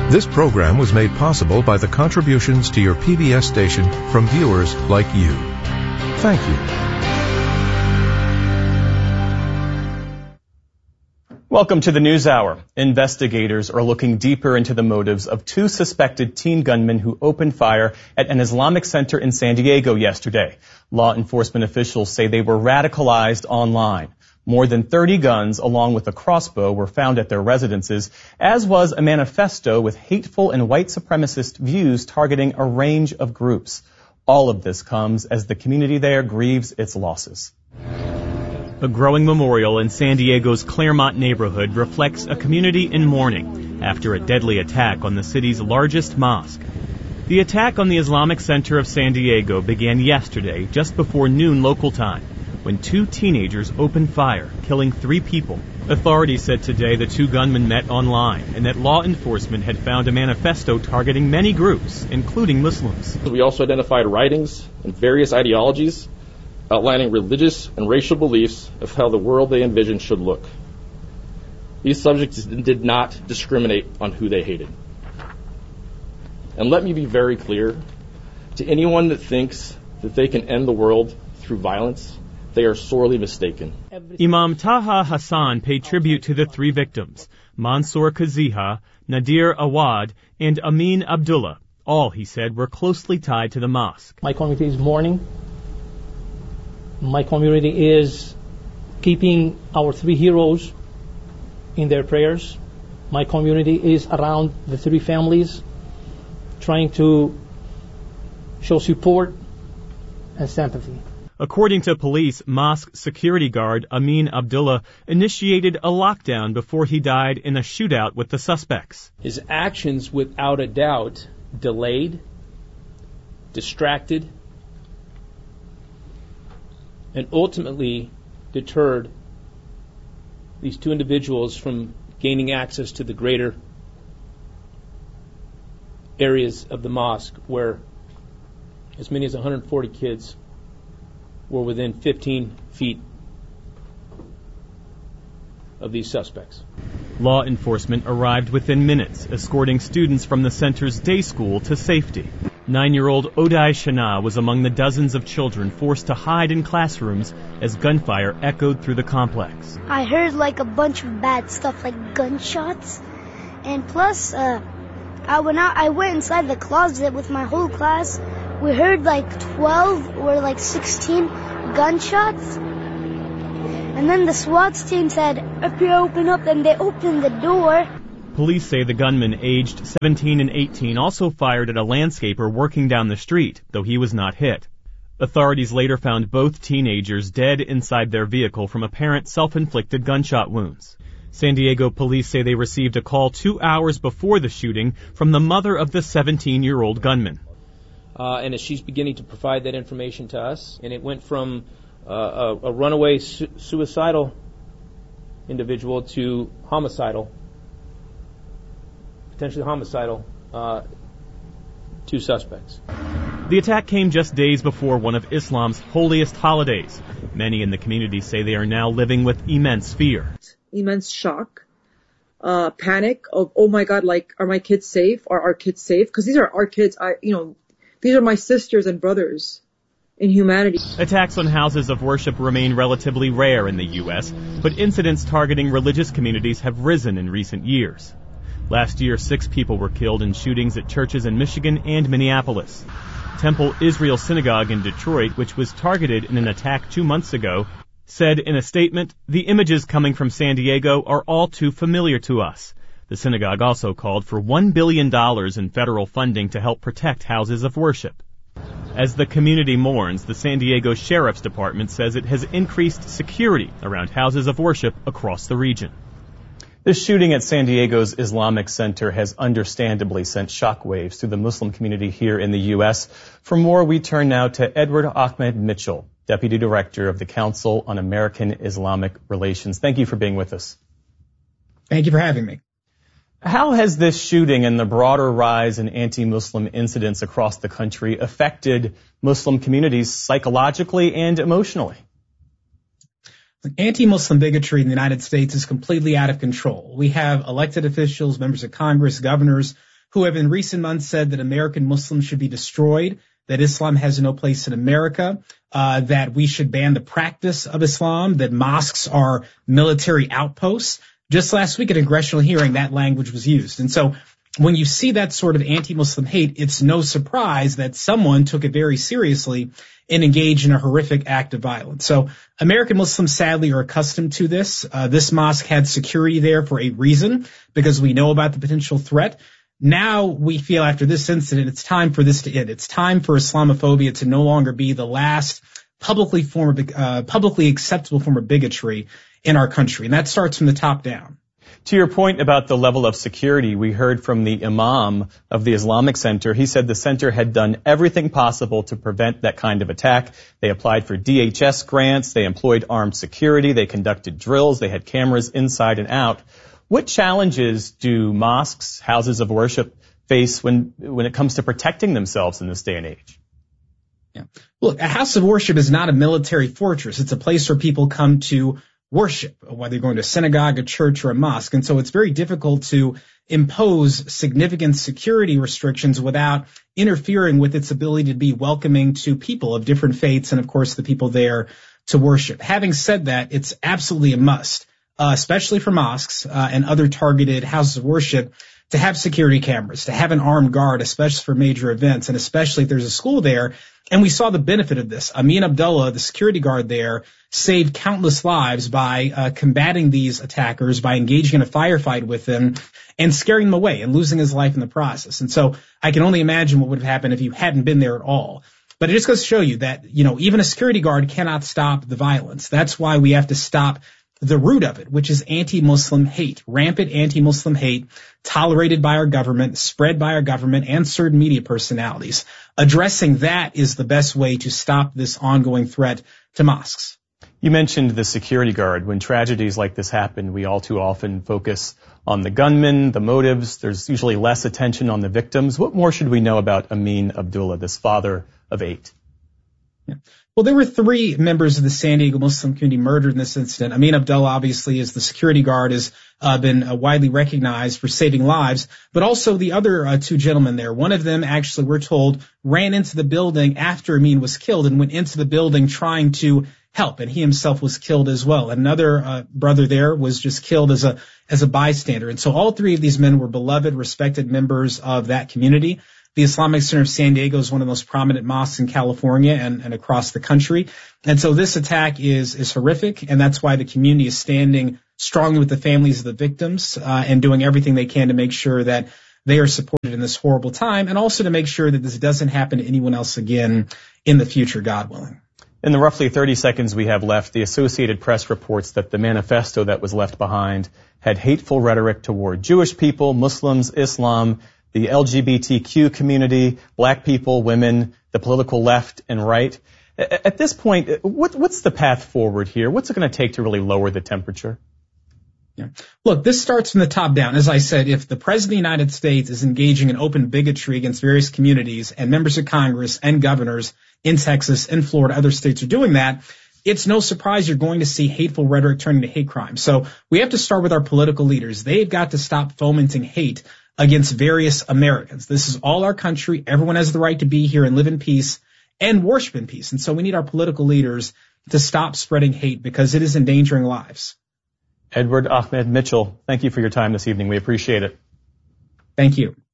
This program was made possible by the contributions to your PBS station from viewers like you. Thank you. Welcome to the News Hour. Investigators are looking deeper into the motives of two suspected teen gunmen who opened fire at an Islamic center in San Diego yesterday. Law enforcement officials say they were radicalized online. More than 30 guns, along with a crossbow, were found at their residences, as was a manifesto with hateful and white supremacist views targeting a range of groups. All of this comes as the community there grieves its losses. A growing memorial in San Diego's Claremont neighborhood reflects a community in mourning after a deadly attack on the city's largest mosque. The attack on the Islamic Center of San Diego began yesterday, just before noon local time, when two teenagers opened fire, killing 3 people. Authorities said today the two gunmen met online and that law enforcement had found a manifesto targeting many groups, including Muslims. We also identified writings and various ideologies outlining religious and racial beliefs of how the world they envisioned should look. These subjects did not discriminate on who they hated. And let me be very clear, to anyone that thinks that they can end the world through violence, they are sorely mistaken. Imam Taha Hassan paid tribute to the 3 victims, Mansour Kaziha, Nadir Awad, and Amin Abdullah. All, he said, were closely tied to the mosque. My community is mourning. My community is keeping our 3 heroes in their prayers. My community is around the 3 families, trying to show support and sympathy. According to police, mosque security guard Amin Abdullah initiated a lockdown before he died in a shootout with the suspects. His actions, without a doubt, delayed, distracted, and ultimately deterred these 2 individuals from gaining access to the greater areas of the mosque where as many as 140 kids were within 15 feet of these suspects. Law enforcement arrived within minutes, escorting students from the center's day school to safety. 9-year-old Oday Shana was among the dozens of children forced to hide in classrooms as gunfire echoed through the complex. I heard like a bunch of bad stuff, like gunshots. And plus, I went inside the closet with my whole class. We heard like 12 or like 16 gunshots. And then the SWAT team said, if you open up, and they opened the door. Police say the gunman, aged 17 and 18, also fired at a landscaper working down the street, though he was not hit. Authorities later found both teenagers dead inside their vehicle from apparent self-inflicted gunshot wounds. San Diego police say they received a call 2 hours before the shooting from the mother of the 17-year-old gunman. And as she's beginning to provide that information to us, and it went from a runaway suicidal individual to potentially homicidal, 2 suspects. The attack came just days before one of Islam's holiest holidays. Many in the community say they are now living with immense fear. Immense shock, panic of, oh my God, like, are my kids safe? Are our kids safe? Because these are our kids. These are my sisters and brothers in humanity. Attacks on houses of worship remain relatively rare in the U.S., but incidents targeting religious communities have risen in recent years. Last year, 6 people were killed in shootings at churches in Michigan and Minneapolis. Temple Israel Synagogue in Detroit, which was targeted in an attack 2 months ago, said in a statement, "The images coming from San Diego are all too familiar to us." The synagogue also called for $1 billion in federal funding to help protect houses of worship. As the community mourns, the San Diego Sheriff's Department says it has increased security around houses of worship across the region. The shooting at San Diego's Islamic Center has understandably sent shockwaves through the Muslim community here in the U.S. For more, we turn now to Edward Ahmed Mitchell, Deputy Director of the Council on American Islamic Relations. Thank you for being with us. Thank you for having me. How has this shooting and the broader rise in anti-Muslim incidents across the country affected Muslim communities psychologically and emotionally? Anti-Muslim bigotry in the United States is completely out of control. We have elected officials, members of Congress, governors who have in recent months said that American Muslims should be destroyed, that Islam has no place in America, that we should ban the practice of Islam, that mosques are military outposts. Just last week at a congressional hearing, that language was used. And so when you see that sort of anti-Muslim hate, it's no surprise that someone took it very seriously and engaged in a horrific act of violence. So American Muslims sadly are accustomed to this. This mosque had security there for a reason, because we know about the potential threat. Now we feel after this incident, it's time for this to end. It's time for Islamophobia to no longer be the last publicly acceptable form of bigotry in our country. And that starts from the top down. To your point about the level of security, we heard from the imam of the Islamic Center. He said the center had done everything possible to prevent that kind of attack. They applied for DHS grants. They employed armed security. They conducted drills. They had cameras inside and out. What challenges do mosques, houses of worship, face when it comes to protecting themselves in this day and age? Yeah. Look, a house of worship is not a military fortress. It's a place where people come to worship, whether you're going to a synagogue, a church, or a mosque. And so it's very difficult to impose significant security restrictions without interfering with its ability to be welcoming to people of different faiths and, of course, the people there to worship. Having said that, it's absolutely a must, especially for mosques and other targeted houses of worship, to have security cameras, to have an armed guard, especially for major events, and especially if there's a school there. And we saw the benefit of this. Amin Abdullah, the security guard there, saved countless lives by combating these attackers, by engaging in a firefight with them and scaring them away and losing his life in the process. And so I can only imagine what would have happened if you hadn't been there at all. But it just goes to show you that, even a security guard cannot stop the violence. That's why we have to stop the root of it, which is anti-Muslim hate, rampant anti-Muslim hate tolerated by our government, spread by our government and certain media personalities. Addressing that is the best way to stop this ongoing threat to mosques. You mentioned the security guard. When tragedies like this happen, we all too often focus on the gunman, the motives. There's usually less attention on the victims. What more should we know about Amin Abdullah, this father of 8? Yeah. Well, there were 3 members of the San Diego Muslim community murdered in this incident. Amin Abdullah, obviously, as the security guard, has been widely recognized for saving lives, but also the other 2 gentlemen there. One of them, actually, we're told, ran into the building after Amin was killed and went into the building trying to help, and he himself was killed as well. Another brother there was just killed as a bystander. And so all 3 of these men were beloved, respected members of that community. The Islamic Center of San Diego is one of the most prominent mosques in California and across the country. And so this attack is horrific, and that's why the community is standing strongly with the families of the victims and doing everything they can to make sure that they are supported in this horrible time, and also to make sure that this doesn't happen to anyone else again in the future, God willing. In the roughly 30 seconds we have left, the Associated Press reports that the manifesto that was left behind had hateful rhetoric toward Jewish people, Muslims, Islam, the LGBTQ community, black people, women, the political left and right. At this point, what's the path forward here? What's it going to take to really lower the temperature? Yeah. Look, this starts from the top down. As I said, if the President of the United States is engaging in open bigotry against various communities, and members of Congress and governors in Texas and Florida, other states are doing that, it's no surprise you're going to see hateful rhetoric turning to hate crime. So we have to start with our political leaders. They've got to stop fomenting hate against various Americans. This is all our country. Everyone has the right to be here and live in peace and worship in peace. And so we need our political leaders to stop spreading hate, because it is endangering lives. Edward Ahmed Mitchell, thank you for your time this evening. We appreciate it. Thank you.